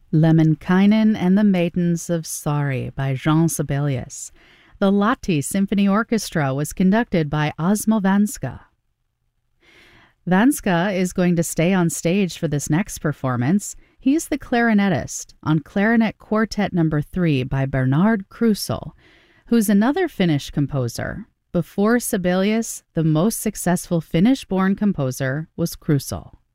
Lemminkainen and the Maidens of Sari by Jean Sibelius. The Lahti Symphony Orchestra was conducted by Osmo Vanska. Vanska is going to stay on stage for this next performance. He's the clarinetist on Clarinet Quartet No. 3 by Bernard Krusel, who's another Finnish composer. Before Sibelius, the most successful Finnish-born composer was Krusel.